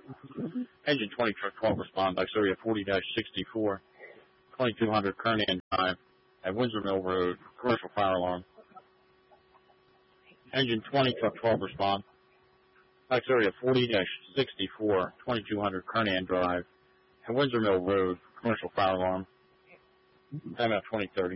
Engine 20, truck 12, respond. Box area 40-64, 2200 Kernan Drive at Windsor Mill Road, commercial fire alarm. Engine 20, truck 12, respond. Box area 40-64, 2200 Kernan Drive at Windsor Mill Road, commercial fire alarm. Time out 2030.